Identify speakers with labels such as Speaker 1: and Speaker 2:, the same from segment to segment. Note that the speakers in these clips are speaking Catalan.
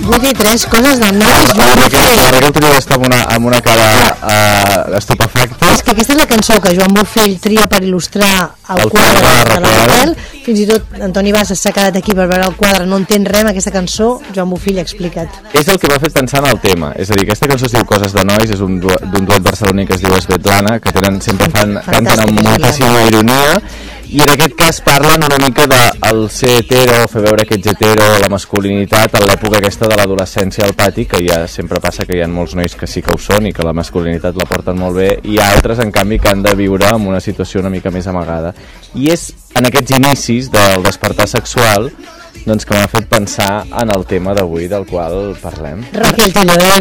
Speaker 1: Vull dir 3 coses de nois.
Speaker 2: Raquel tenia d'estar amb una cara estupefacta.
Speaker 1: És que aquesta és la cançó que Joan Bofill tria per il·lustrar el quadre de la Raquel. Fins i tot Antoni Bassas s'ha quedat aquí per veure el quadre, no entén res amb aquesta cançó. Joan Bofill ha explicat.
Speaker 2: És el que m'ha fet pensar en el tema, és a dir, aquesta cançó es diu Coses de nois, és d'un duet barceloní que es diu Svetlana, que sempre canten amb moltíssima ironia, i en aquest cas parlen una mica del ser hetero, fer veure que ets hetero, la masculinitat en l'època aquesta de l'adolescència al pati, que ja sempre passa que hi ha molts nois que sí que ho són i que la masculinitat la porten molt bé, i altres en canvi que han de viure en una situació una mica més amagada, i és en aquests inicis del despertar sexual doncs que m'ha fet pensar en el tema d'avui del qual parlem.
Speaker 1: Raquel Tulloda,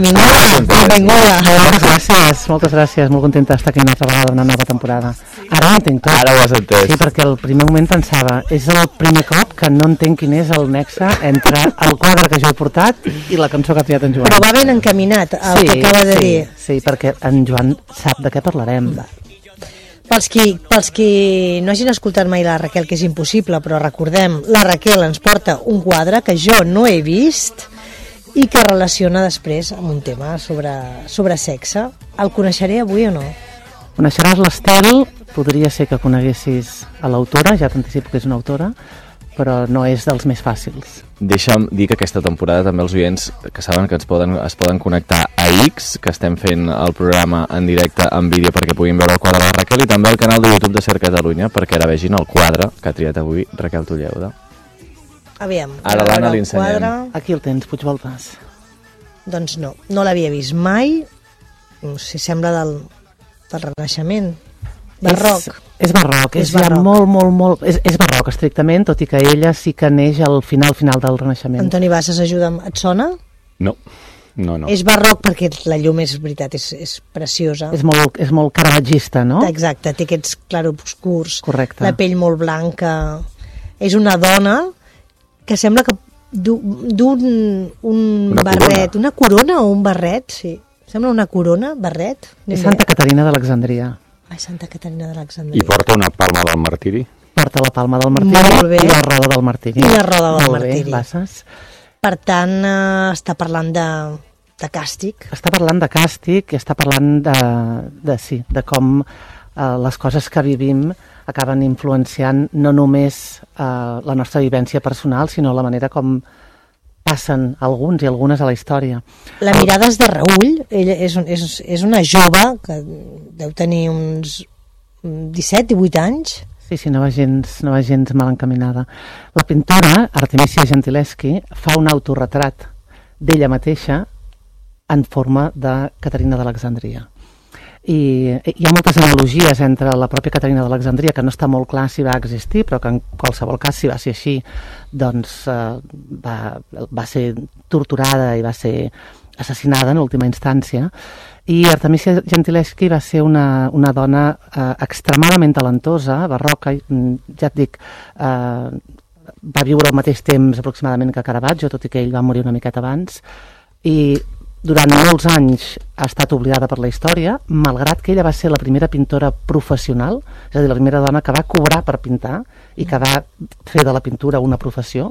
Speaker 1: benvinguda.
Speaker 3: Moltes gràcies, molt contenta d'estar aquí una altra vegada una nova temporada. Ara ho entenc tot.
Speaker 2: Ara ho has entès.
Speaker 3: Sí, perquè al primer moment pensava, és el primer cop que no entenc quin és el nexe entre el quadre que jo he portat i la cançó que ha triat en Joan.
Speaker 1: Però va ben encaminat el que acaba de dir.
Speaker 3: Sí, perquè en Joan sap de què parlarem.
Speaker 1: Pels qui no hagin escoltat mai la Raquel, que és impossible, però recordem, la Raquel ens porta un quadre que jo no he vist i que relaciona després amb un tema sobre sexe. El coneixeré avui o no?
Speaker 3: Coneixeràs l'Estel, podria ser que coneguessis a l'autora, ja t'anticipo que és una autora, però no és dels més fàcils.
Speaker 2: Deixa'm dir que aquesta temporada també els oients que saben que es poden connectar a X, que estem fent el programa en directe en vídeo perquè puguin veure el quadre de la Raquel, i també al canal de YouTube de Ser Catalunya perquè ara vegin el quadre que ha triat avui Raquel Tulleuda.
Speaker 1: Aviam.
Speaker 2: Ara l'Anna li ensenyem.
Speaker 3: Aquí el tens, Puigvoltes.
Speaker 1: Doncs no l'havia vist mai. No sé, sembla del Renaixement. Barroc.
Speaker 3: És barroc, és molt... És barroc, estrictament, tot i que ella sí que neix al final del Renaixement.
Speaker 1: Antoni Bassas, ajuda'm. Et sona?
Speaker 2: No.
Speaker 1: És barroc perquè la llum és veritat, és preciosa.
Speaker 3: És molt caravatgista, no?
Speaker 1: Exacte, té aquests clarobscurs.
Speaker 3: Correcte.
Speaker 1: La pell molt blanca. És una dona que sembla que un barret, una corona o un barret, sí. Sembla una corona, barret.
Speaker 3: És Santa Caterina d'Alexandria.
Speaker 1: Ai, Santa Caterina d'Alexandria.
Speaker 4: I porta una palma del martiri.
Speaker 3: Porta la palma del martiri i la roda del martiri.
Speaker 1: I la roda del martiri.
Speaker 3: Bé, Bassas.
Speaker 1: Per tant, està parlant de càstig.
Speaker 3: Està parlant de càstig i està parlant de com les coses que vivim acaben influenciant no només la nostra vivència personal, sinó la manera com passen alguns i algunes a la història.
Speaker 1: La mirada és de Raül, ella és una jove que deu tenir uns 17-18 anys.
Speaker 3: Sí, no va gens mal encaminada. La pintora, Artemisia Gentileschi, fa un autorretrat d'ella mateixa en forma de Caterina d'Alexandria. I hi ha moltes analogies entre la pròpia Caterina d'Alexandria, que no està molt clar si va existir, però que en qualsevol cas, si va ser així, doncs va ser torturada i va ser assassinada en última instància. I Artemisia Gentileschi va ser una dona extremadament talentosa, barroca, ja et dic, va viure al mateix temps aproximadament que Caravaggio, tot i que ell va morir una miqueta abans, i durant molts anys ha estat oblidada per la història, malgrat que ella va ser la primera pintora professional, és a dir, la primera dona que va cobrar per pintar i que va fer de la pintura una professió.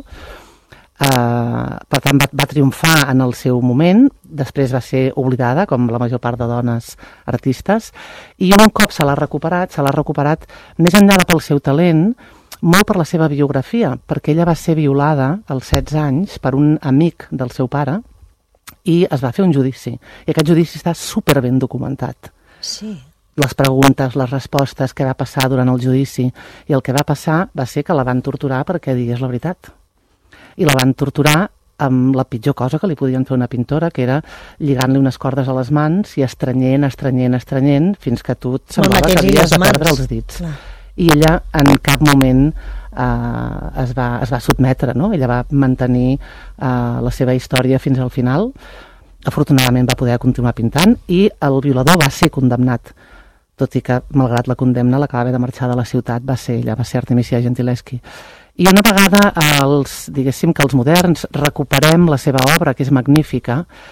Speaker 3: Per tant, va triomfar en el seu moment, després va ser oblidada, com la major part de dones artistes, i un cop se l'ha recuperat més enllà pel seu talent, molt per la seva biografia, perquè ella va ser violada als 16 anys per un amic del seu pare, i es va fer un judici, i aquest judici està superben documentat.
Speaker 1: Sí.
Speaker 3: Les preguntes, les respostes, què va passar durant el judici, i el que va passar va ser que la van torturar perquè digués la veritat. I la van torturar amb la pitjor cosa que li podien fer una pintora, que era lligant-li unes cordes a les mans i estrenyent, fins que tu et semblava que havies de perdre els dits. Clar. I ella en cap moment es va sotmetre, no? Ella va mantenir la seva història fins al final. Afortunadament va poder continuar pintant i el violador va ser condemnat, tot i que malgrat la condemna la que va haver de marxar de la ciutat va ser Artemisia Gentileschi. I una vegada diguéssim que els moderns recuperem la seva obra, que és magnífica,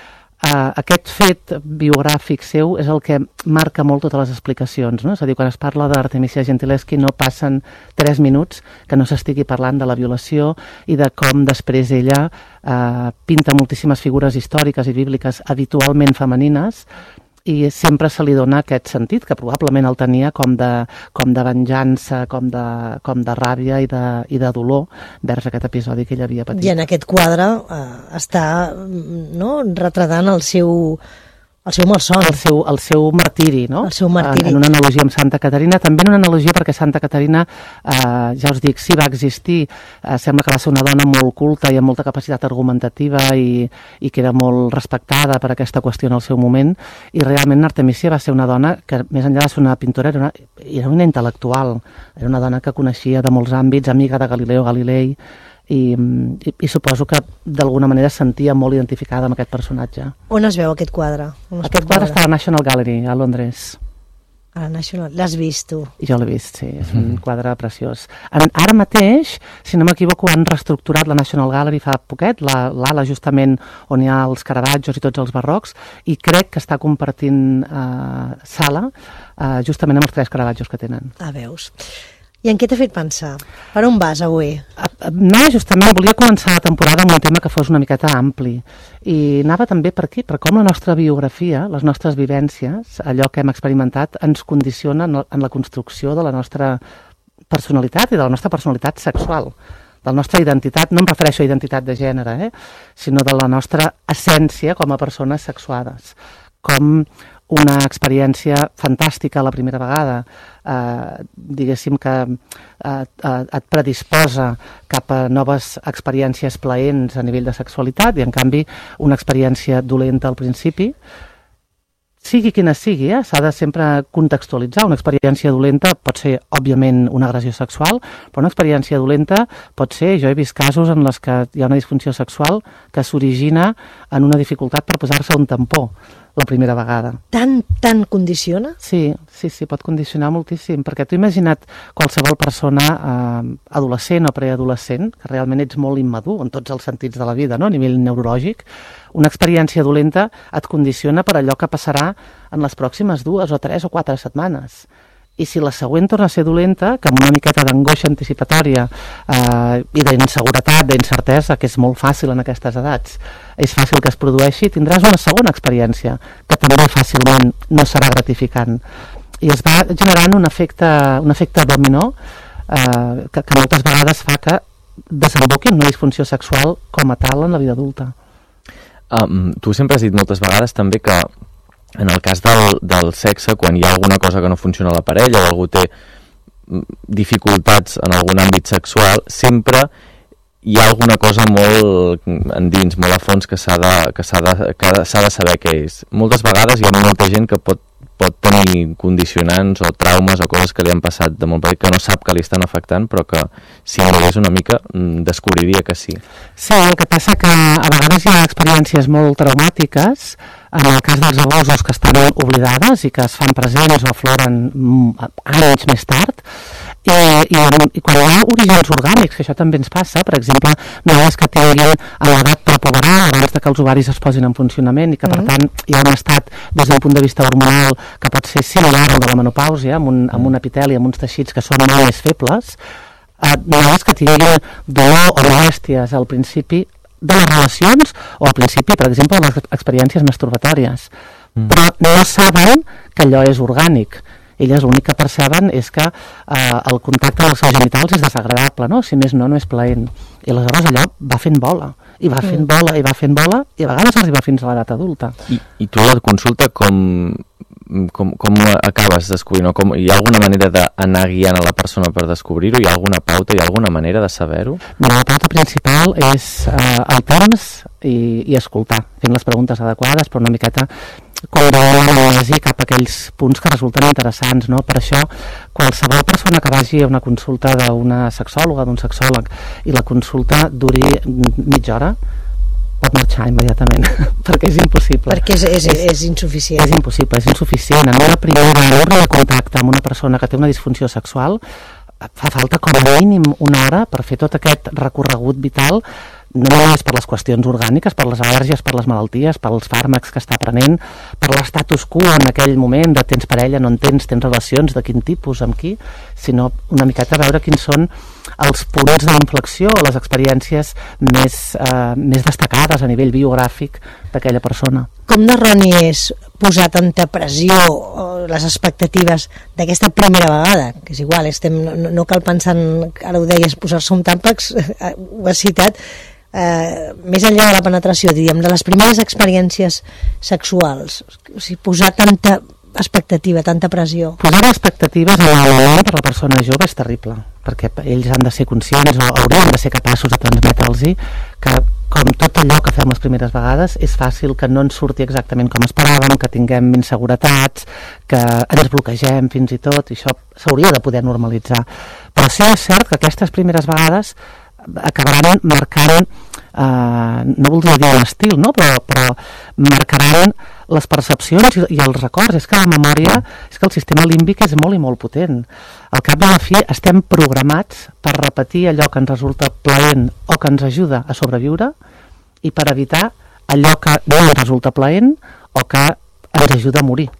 Speaker 3: aquest fet biogràfic seu és el que marca molt totes les explicacions, no? És a dir, quan es parla d'Artemisia Gentileschi no passen 3 minuts que no s'estigui parlant de la violació i de com després ella pinta moltíssimes figures històriques i bíbliques habitualment femenines, i sempre se li dona aquest sentit, que probablement el tenia com de venjança, com de ràbia i de dolor vers aquest episodi que ell havia patit.
Speaker 1: I en aquest quadre està retratant el seu malson.
Speaker 3: El seu martiri, no?
Speaker 1: El seu martiri.
Speaker 3: En una analogia amb Santa Caterina, també en una analogia perquè Santa Caterina, ja us dic, sí va existir, sembla que va ser una dona molt culta i amb molta capacitat argumentativa i que era molt respectada per aquesta qüestió en el seu moment, i realment Artemisia va ser una dona que, més enllà de ser una pintora, era una intel·lectual, era una dona que coneixia de molts àmbits, amiga de Galileo Galilei, i suposo que d'alguna manera es sentia molt identificada amb aquest personatge.
Speaker 1: On es veu aquest quadre?
Speaker 3: Aquest quadre està a la National Gallery, a Londres.
Speaker 1: A la National... L'has vist, tu?
Speaker 3: Jo l'he vist, sí. És un quadre preciós. Ara mateix, si no m'equivoco, han reestructurat la National Gallery fa poquet, l'ala justament on hi ha els Caravaggios i tots els barrocs, i crec que està compartint sala justament amb els 3 Caravaggios que tenen.
Speaker 1: Veus. I en què t'ha fet pensar? Per on vas avui?
Speaker 3: No, justament volia començar la temporada amb un tema que fos una miqueta ampli. I anava també per aquí, per com la nostra biografia, les nostres vivències, allò que hem experimentat, ens condiciona en la construcció de la nostra personalitat i de la nostra personalitat sexual, de la nostra identitat, no em refereixo a identitat de gènere, sinó de la nostra essència com a persones sexuades. Com una experiència fantàstica la primera vegada, diguéssim que et predisposa cap a noves experiències plaents a nivell de sexualitat, i en canvi una experiència dolenta al principi, sigui quina sigui, s'ha de sempre contextualitzar. Una experiència dolenta pot ser, òbviament, una agressió sexual, però una experiència dolenta pot ser, jo he vist casos en les que hi ha una disfunció sexual que s'origina en una dificultat per posar-se un tampó la primera vegada.
Speaker 1: Tant condiciona?
Speaker 3: Sí, pot condicionar moltíssim, perquè tu imagina't qualsevol persona adolescent o preadolescent, que realment ets molt immadur en tots els sentits de la vida, no? A nivell neurològic, una experiència dolenta et condiciona per allò que passarà en les pròximes 2 o 3 o 4 setmanes. I si la següent torna a ser dolenta, que amb una miqueta d'angoixa anticipatòria i d'inseguretat, d'incertesa, que és molt fàcil en aquestes edats, és fàcil que es produeixi, tindràs una segona experiència, que també fàcilment no serà gratificant. I es va generant un efecte dominó que moltes vegades fa que desemboqui en una disfunció sexual com a tal en la vida adulta.
Speaker 2: Tu sempre has dit moltes vegades també que en el cas del sexe, quan hi ha alguna cosa que no funciona a la parella o algú té dificultats en algun àmbit sexual, sempre hi ha alguna cosa molt endins, molt a fons que s'ha de saber què és. Moltes vegades hi ha molta gent que pot tenir condicionants o traumes o coses que li han passat de molt petit que no sap que li estan afectant, però que si m'hagués una mica descobriria que sí.
Speaker 3: Sí, el que passa que a vegades hi ha experiències molt traumàtiques, en el cas dels abusos que estan oblidades i que es fan presents o afloren anys més tard, i quan hi ha orígens orgànics, que això també ens passa, per exemple, noies que tinguin a l'edat prepuberal abans que els ovaris es posin en funcionament i que per tant hi ha un estat des d'un punt de vista hormonal que pot ser similar al de la menopàusia, amb un epiteli, amb uns teixits que són molt més febles, noies que tinguin dolor o molèsties al principi de les relacions o al principi, per exemple, de les experiències masturbatòries. Però no saben que allò és orgànic. Elles l'únic que perceben és que el contacte amb els seus genitals és desagradable, no? Si més no és plaent. I aleshores allò va fent bola, i va fent bola, i va fent bola, i a vegades arriba fins a l'edat adulta.
Speaker 2: I tu la consulta com acabes descobrint? Hi ha alguna manera d'anar guiant a la persona per descobrir-ho? Hi ha alguna pauta? Hi ha alguna manera de saber-ho?
Speaker 3: Mira, la pauta principal és el temps i escoltar, fent les preguntes adequades, però una miqueta conduint l'anàlisi cap a aquells punts que resulten interessants, no? Per això, qualsevol persona que vagi a una consulta d'una sexòloga, d'un sexòleg, i la consulta duri mitja hora, pot marxar immediatament, perquè és impossible.
Speaker 1: Perquè és insuficient.
Speaker 3: És impossible, és insuficient. En un primer contacte amb una persona que té una disfunció sexual, fa falta com a mínim una hora per fer tot aquest recorregut vital no només per les qüestions orgàniques, per les al·lèrgies, per les malalties, pels fàrmacs que està prenent, per l'estatus quo en aquell moment de tens parella, no en tens relacions, de quin tipus, amb qui, sinó una miqueta veure quins són els punts d'inflexió o les experiències més destacades a nivell biogràfic d'aquella persona.
Speaker 1: Com d'erroni és posar tanta pressió o les expectatives d'aquesta primera vegada, que és igual, no cal pensar en, ara ho deies, posar-se un tàmpax, ho has citat, més enllà de la penetració, diríem, de les primeres experiències sexuals, o sigui, posar tanta expectativa, tanta pressió.
Speaker 3: Posar expectatives a la per la persona jove és terrible, perquè ells han de ser conscients o haurien de ser capaços de transmetre'ls que, com tot allò que fem les primeres vegades, és fàcil que no ens surti exactament com esperàvem, que tinguem inseguretats, que ens bloquegem fins i tot, i això s'hauria de poder normalitzar. Però sí és cert que aquestes primeres vegades acabaran marcant, no voldria dir l'estil, no? però marcaran les percepcions i els records. És que la memòria, és que el sistema límbic és molt i molt potent. Al cap de la fi estem programats per repetir allò que ens resulta plaent o que ens ajuda a sobreviure i per evitar allò que no ens resulta plaent o que ens ajuda a morir.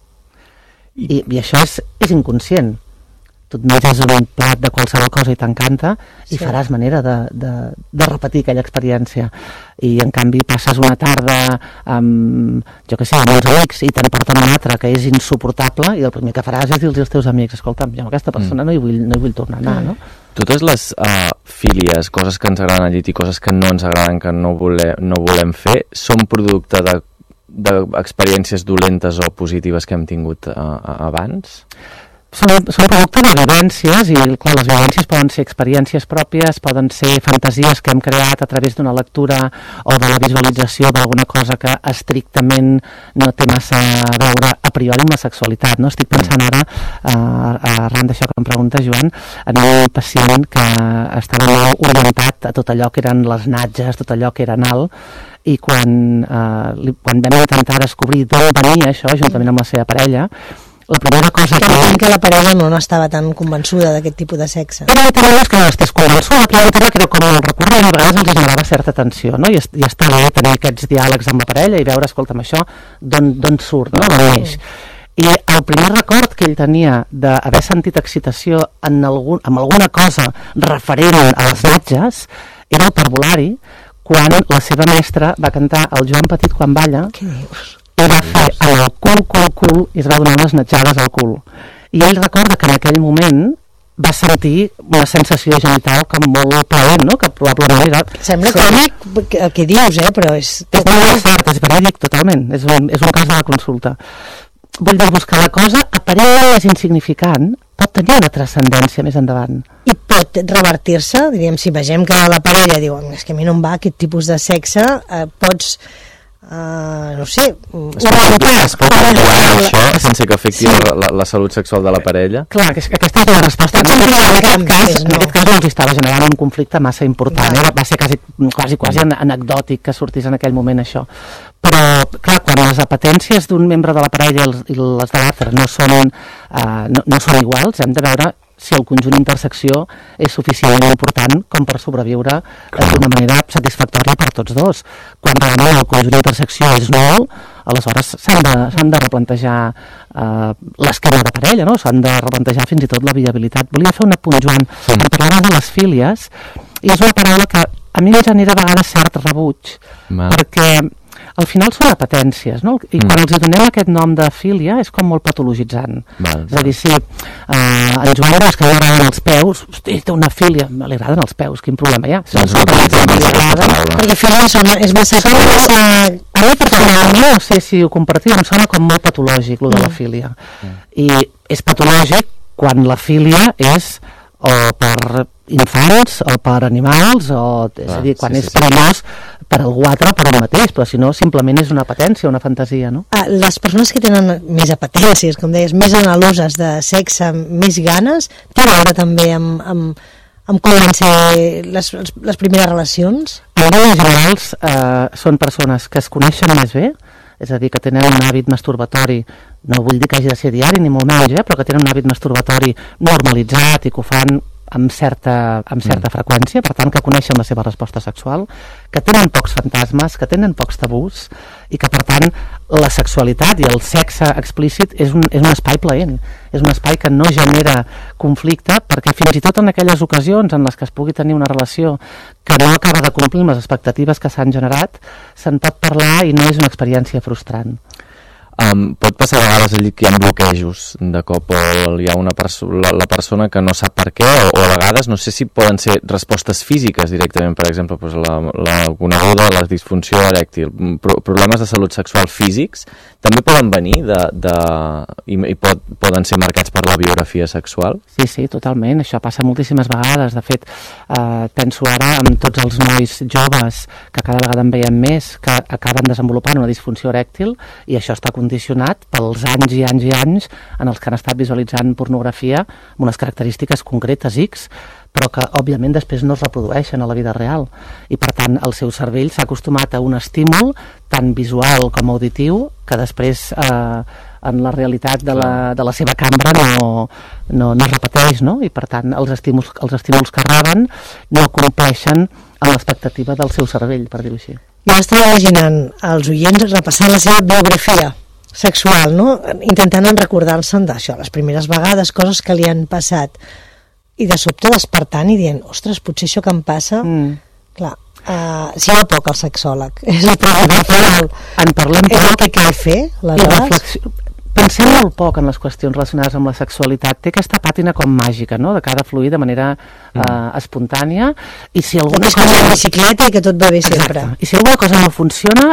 Speaker 3: I això és inconscient. Tu et menges un plat de qualsevol cosa i t'encanta i faràs manera de repetir aquella experiència, i en canvi passes una tarda amb els amics i te'n porten una altra que és insuportable i el primer que faràs és dir als teus amics, escolta'm, jo amb aquesta persona no hi vull tornar a anar, no?
Speaker 2: Totes les fílies, coses que ens agraden al llit i coses que no ens agraden, que no volem fer, són producte d'experiències dolentes o positives que hem tingut abans?
Speaker 3: Són producte de vivències, i clar, les vivències poden ser experiències pròpies, poden ser fantasies que hem creat a través d'una lectura o de la visualització d'alguna cosa que estrictament no té massa a veure a priori amb la sexualitat, no? Estic pensant ara, arran d'això que em pregunta Joan, en un pacient que estava molt orientat a tot allò que eren les natges, tot allò que era anal, i quan vam intentar descobrir d'on venia això, juntament amb la seva parella, la primera cosa
Speaker 1: que la parella no estava tan convençuda d'aquest tipus de sexe.
Speaker 3: Era que no estàs convençuda, la primera que era com el recurrent, a vegades els generava certa tensió, no? I està bé tenir aquests diàlegs amb la parella i veure, escolta'm, això d'on surt, no? D'on neix. I el primer record que ell tenia d'haver sentit excitació amb alguna cosa referent a les natges era el parvulari, quan la seva mestra va cantar El Joan Petit quan balla.
Speaker 1: Què dius?
Speaker 3: I va fer el cul i es va donar unes natjades al cul. I ell recorda que en aquell moment va sentir una sensació genital com molt plaent, no? Que probablement era...
Speaker 1: Sembla còmic el que dius, però és...
Speaker 3: És molt fort, és verídic totalment, és un cas de la consulta. Vull dir-vos que la cosa aparentment és insignificant, pot tenir una transcendència més endavant.
Speaker 1: I pot revertir-se, diríem, si vegem que la parella diu, és que a mi no em va aquest tipus de sexe, pots... no sé,
Speaker 2: es pot actuar això sense que afecti la salut sexual de la parella?
Speaker 3: Clar, que aquesta és la resposta. En aquest cas no els estava generant un conflicte massa important, va ser quasi anecdòtic que sortís en aquell moment això, però clar, quan les apetències d'un membre de la parella i les de l'altre no són iguals, hem de veure si el conjunt d'intersecció és suficientment important com per sobreviure d'una manera satisfactòria per tots dos. Quan realment el conjunt d'intersecció és nul, aleshores s'han de replantejar l'esquema de parella, no? S'han de replantejar fins i tot la viabilitat. Volia fer un apunt, Joan. Em parlaves de les fílies, i és una paraula que a mi em genera a vegades cert rebuig, perquè al final són apetències, no? I quan els donem aquest nom de fília és com molt patologitzant. És a dir, si en Joan dius que li agraden els peus, hosti, té una fília, li agraden els peus, quin problema hi ha?
Speaker 1: Perquè fília és massa...
Speaker 3: A mi personalment, no sé si ho compartim, em sona com molt patològic, lo de la fília. I és patològic quan la fília és o per infants o per animals, és a dir, quan és perillós per algú altre o per un mateix, però si no simplement és una apetència, una fantasia, no?
Speaker 1: Les persones que tenen més apetències, com deies, més anheloses de sexe, més ganes, té a veure també amb com van ser les primeres relacions?
Speaker 3: En línies generals són persones que es coneixen més bé, és a dir, que tenen un hàbit masturbatori, no vull dir que hagi de ser diari ni molt menys, però que tenen un hàbit masturbatori normalitzat i que ho fan amb certa freqüència, per tant que coneixen la seva resposta sexual, que tenen pocs fantasmes, que tenen pocs tabús i que per tant la sexualitat i el sexe explícit és un espai plaent, és un espai que no genera conflicte, perquè fins i tot en aquelles ocasions en les que es pugui tenir una relació que no acaba de complir les expectatives que s'han generat, se'n pot parlar i no és una experiència frustrant.
Speaker 2: Pot passar a vegades allí que hi ha bloquejos de cop o hi ha la persona que no sap per què o a vegades no sé si poden ser respostes físiques directament, per exemple la coneguda, la disfunció erèctil, problemes de salut sexual físics també poden venir i poden ser marcats per la biografia sexual?
Speaker 3: Sí, totalment, això passa moltíssimes vegades. De fet, penso ara en tots els nois joves que cada vegada en veiem més que acaben desenvolupant una disfunció erèctil i això està condicionat pels anys i anys i anys en els que han estat visualitzant pornografia amb unes característiques concretes X, però que òbviament després no es reprodueixen a la vida real i per tant el seu cervell s'ha acostumat a un estímul tant visual com auditiu que després en la realitat de la seva cambra no es repeteix, no? I per tant els estímuls que reben no compleixen amb l'expectativa del seu cervell, per dir-ho així.
Speaker 1: Jo estava imaginant els oients repassant la seva biografia sexual, no? Intentant recordar-se'n d'això, les primeres vegades, coses que li han passat i de sobte despertant i dient, ostres, potser això que em passa clar, s'hi va poc al sexòleg és el problema.
Speaker 3: En parlem poc.
Speaker 1: És el que cal fer, aleshores.
Speaker 3: Pensem molt poc en les qüestions relacionades amb la sexualitat. Té aquesta pàtina com màgica, no? De que ha de fluir de manera espontània i si alguna cosa...
Speaker 1: És com la bicicleta i que tot va bé sempre.
Speaker 3: Exacte. I si alguna cosa no funciona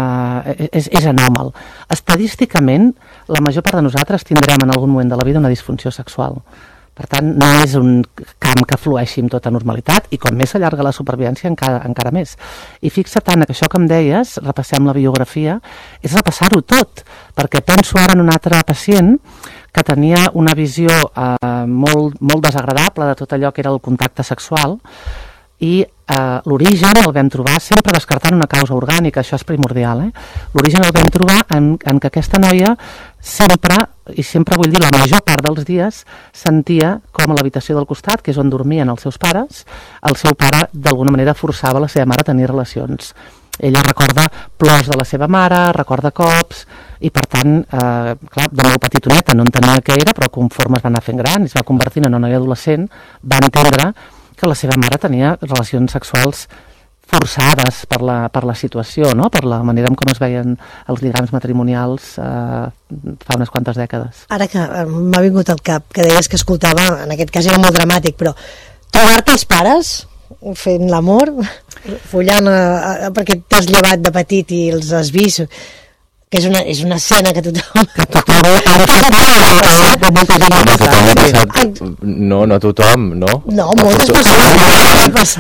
Speaker 3: és anòmal. Estadísticament, la major part de nosaltres tindrem en algun moment de la vida una disfunció sexual. Per tant, no és un camp que flueixi amb tota normalitat i com més s'allarga la supervivència encara més. I fixa't, Anna, que això que em deies, repassem la biografia, és repassar-ho tot, perquè penso ara en un altre pacient que tenia una visió molt desagradable de tot allò que era el contacte sexual i l'origen el vam trobar sempre descartant una causa orgànica, això és primordial, l'origen el vam trobar en que aquesta noia sempre vull dir la major part dels dies sentia com a l'habitació del costat, que és on dormien els seus pares, el seu pare d'alguna manera forçava la seva mare a tenir relacions. Ella recorda plors de la seva mare, recorda cops i per tant, clar, de molt petitoneta no entenia què era, però conforme es va anar fent gran i es va convertint en una noia adolescent, va entendre que la seva mare tenia relacions sexuals forçades per la situació, no? Per la manera en com es veien els lligams matrimonials fa unes quantes dècades.
Speaker 1: Ara que m'ha vingut al cap, que deies que escoltava, en aquest cas era molt dramàtic, però trobar-te els pares fent l'amor, follant perquè t'has llevat de petit i els has vist, que és una escena que tothom...
Speaker 2: No tothom, no?
Speaker 1: No, moltes persones.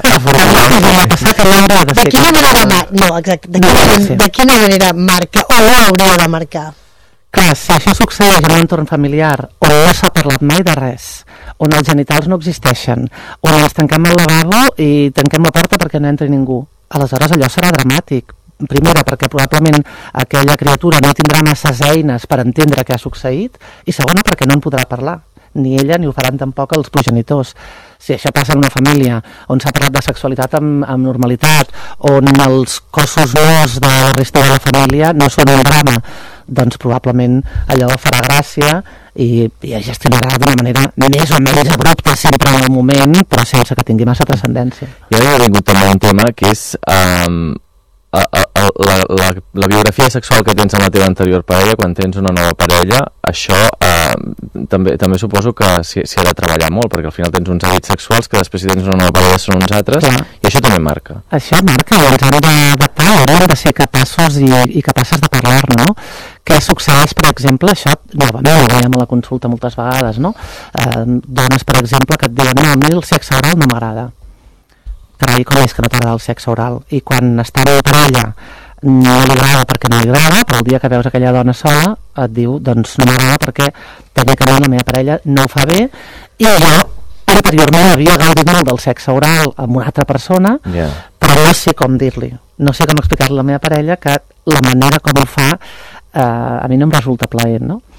Speaker 1: De quina manera no, exacte, de quina manera marca o hauria de marcar?
Speaker 3: Clar, si això succeeix en un entorn familiar on no s'ha parlat mai de res, on els genitals no existeixen, on ens tanquem al lavabo i tanquem la porta perquè no entri ningú, aleshores allò serà dramàtic. Primera, perquè probablement aquella criatura no tindrà masses eines per entendre què ha succeït, i segona, perquè no en podrà parlar. Ni ella ni ho faran tampoc els progenitors. Si això passa en una família on s'ha parlat de sexualitat amb normalitat, on els cossos nous de la resta de la família no són un drama, doncs probablement allò farà gràcia i es gestionarà d'una manera més o menys abrupta sempre en el moment, però sense que tingui massa transcendència.
Speaker 2: I ara ha vingut també un tema que és... la biografia sexual que tens amb la teva anterior parella, quan tens una nova parella, això també suposo que s'hi ha de treballar molt, perquè al final tens uns hàbits sexuals que després si tens una nova parella són uns altres. Clar. I això també marca.
Speaker 3: Això marca, i ens hem d'adaptar, hem de ser capaços i capaces de parlar, no? Què succeeix, per exemple, això novament ho veiem a la consulta moltes vegades, no? Dones, per exemple, que et diuen no, a mi el sexe oral no m'agrada. Carai, com és que no t'agrada el sexe oral? I quan està en parella no li agrada perquè no li agrada, però el dia que veus aquella dona sola et diu, doncs no m'agrada perquè tècnicament la meva parella no ho fa bé i jo anteriorment havia gaudit molt del sexe oral amb una altra persona, però no sé com dir-li, no sé com explicar-li a la meva parella que la manera com ho fa a mi no em resulta plaent, no?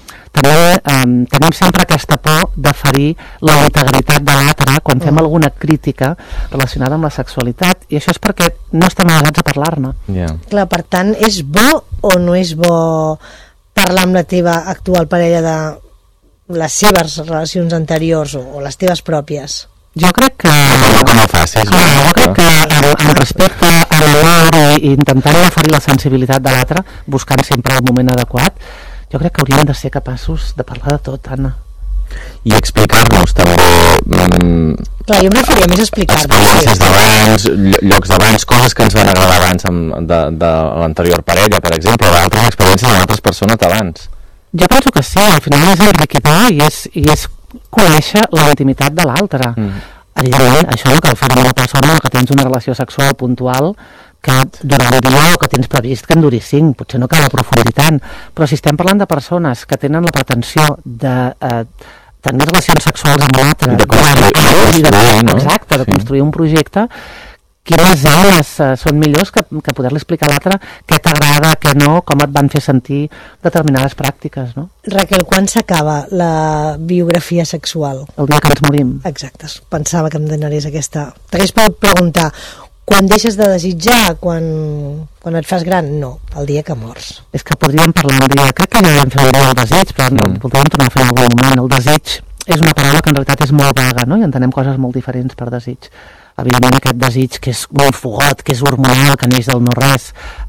Speaker 3: tenim sempre aquesta por de ferir la integritat de l'altre quan fem alguna crítica relacionada amb la sexualitat, i això és perquè no estem adaptats a parlar-ne.
Speaker 1: Clar, per tant, és bo o no és bo parlar amb la teva actual parella de les seves relacions anteriors o les teves pròpies?
Speaker 3: Jo crec que...
Speaker 2: Com ho facis?
Speaker 3: Jo crec que amb respecte a l'humor i intentant no ferir la sensibilitat de l'altre, buscant sempre el moment adequat, jo crec que hauríem de ser capaços de parlar de tot, Anna.
Speaker 2: I explicar-nos també...
Speaker 1: Clar, jo em referia més a explicar-nos.
Speaker 2: Experiències d'abans, llocs d'abans, coses que ens van agradar abans de l'anterior parella, per exemple, o d'altres experiències amb altres persones abans.
Speaker 3: Jo penso que sí, al final és enriquidor i és conèixer la intimitat de l'altre. Evidentment, això no cal fer-ho amb una persona que tens una relació sexual puntual que durant el dia o que tens previst que en duri 5, potser no cal aprofundir tant, però si estem parlant de persones que tenen la pretensió de tenir relacions sexuals amb l'altre, de construir un projecte, quines eines són millors que poder-li explicar a l'altre què t'agrada, què no, com et van fer sentir determinades pràctiques, no?
Speaker 1: Raquel, quan s'acaba la biografia sexual?
Speaker 3: El dia que ens morim.
Speaker 1: Exacte, pensava que em donaries aquesta... T'hagués pogut preguntar, quan deixes de desitjar, quan et fas gran? No, el dia que mors.
Speaker 3: És que podríem parlar un dia, crec que ja vam fer el desig, però podríem tornar a fer en algun moment. El desig és una paraula que en realitat és molt vaga, no? I entenem coses molt diferents per desig. Evidentment aquest desig que és un fogot, que és hormonal, que neix del no-res,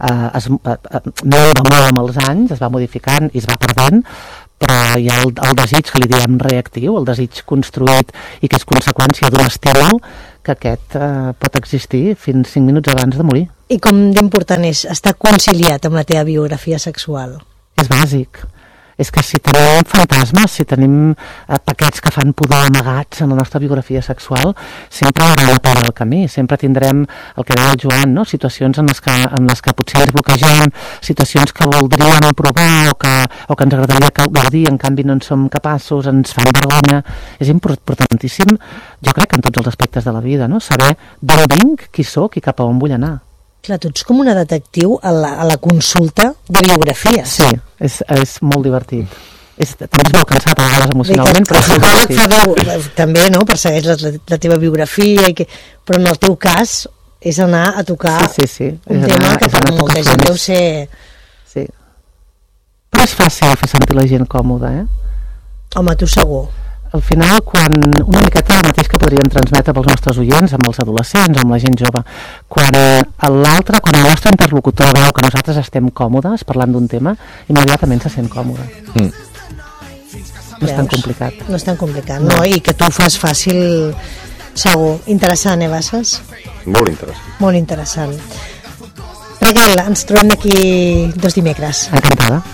Speaker 3: minva molt amb els anys, es va modificant i es va perdent, però hi ha el desig que li diem reactiu, el desig construït i que és conseqüència d'un estímul, que aquest pot existir fins 5 minuts abans de morir.
Speaker 1: I com d'important és estar conciliat amb la teva biografia sexual?
Speaker 3: És bàsic. És que si tenim fantasmes, si tenim paquets que fan pudor amagats en la nostra biografia sexual, sempre hi haurà una part del camí, sempre tindrem el que deia el Joan, no? Situacions en les que potser ens bloquegem, situacions que voldríem provar o que ens agradaria gaudir, en canvi no en som capaços, ens fan vergonya. És importantíssim, jo crec que en tots els aspectes de la vida, no? Saber d'on vinc, qui sóc i cap a on vull anar.
Speaker 1: Clar, tu ets com una detectiu a la consulta de biografies.
Speaker 3: Sí, és molt divertit. També és molt cansat a vegades emocionalment, però és molt divertit.
Speaker 1: També, no?, persegueix la teva biografia, però en el teu cas és anar a tocar un tema que per molta gent deu ser...
Speaker 3: Sí. Però és fàcil fer sentir la gent còmoda, eh?
Speaker 1: Home, tu segur.
Speaker 3: Al final, quan una miqueta el mateix que podríem transmetre pels nostres oients, amb els adolescents, amb la gent jove, quan el nostre interlocutor veu que nosaltres estem còmodes parlant d'un tema, immediatament se sent còmode. No és tan complicat.
Speaker 1: No és tan complicat, no? I que tu ho fas fàcil, segur. Interessant, Basses?
Speaker 4: Molt interessant.
Speaker 1: Molt interessant. Raquel, ens trobem d'aquí 2 dimecres.
Speaker 3: Encantada.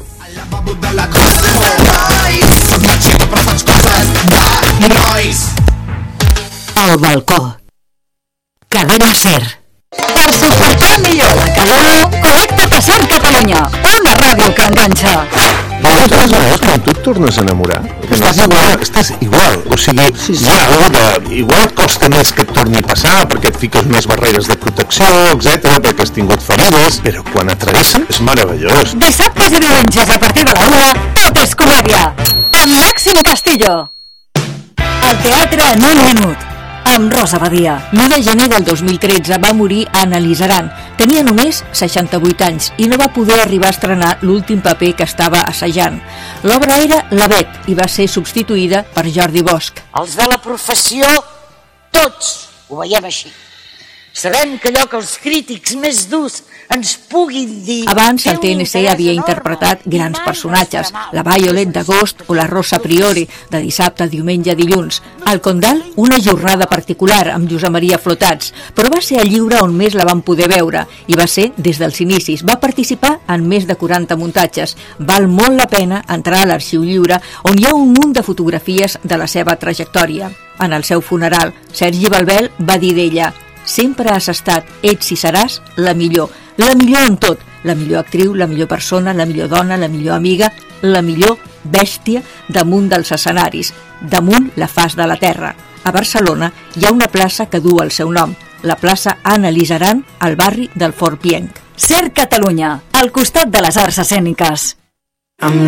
Speaker 5: El balcó. Cadena SER. Per suportar millor la calor, connecta't a SER Catalunya, una ràdio que enganxa.
Speaker 4: Quan tu et tornes a enamorar, estàs igual. O sigui, hi ha algo de... Igual et costa més que et torni a passar, perquè et fiques unes barreres de protecció, etc, perquè has tingut ferides, però quan et travessen és meravellós.
Speaker 5: Dissabtes i diumenges a partir de la 1, tot és comèdia. Amb Màxim Castillo. El teatre en un minut. Amb Rosa Badia. L'1 de gener del 2013 va morir Anna Lizaran. Tenia només 68 anys i no va poder arribar a estrenar l'últim paper que estava assajant. L'obra era La Bet i va ser substituïda per Jordi Bosch.
Speaker 6: Els de la professió, tots ho veiem així. Sabem que allò que els crítics més durs ens puguin dir...
Speaker 5: Abans el TNC havia interpretat grans personatges, la Violet d'Agost o la Rosa Priore, de dissabte, diumenge, dilluns. Al Condal, una jornada particular amb Josep Maria Flotats, però va ser a Lliure on més la van poder veure, i va ser des dels inicis. Va participar en més de 40 muntatges. Val molt la pena entrar a l'Arxiu Lliure, on hi ha un munt de fotografies de la seva trajectòria. En el seu funeral, Sergi Balbel va dir d'ella: sempre has estat, ets i seràs la millor en tot, la millor actriu, la millor persona, la millor dona, la millor amiga, la millor bèstia damunt dels escenaris, damunt la faç de la terra. A Barcelona hi ha una plaça que du el seu nom, la plaça Anna Lizaran, al barri del Fort Pienc. SER Catalunya, al costat de les arts escèniques.